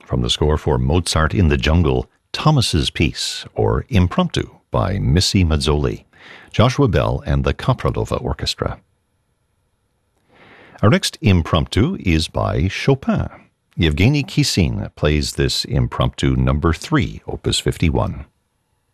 From the score for Mozart in the Jungle, Thomas's Piece, or Impromptu, by Missy Mazzoli, Joshua Bell and the Kapradova Orchestra. Our next impromptu is by Chopin. Yevgeny Kissin plays this impromptu number 3, opus 51.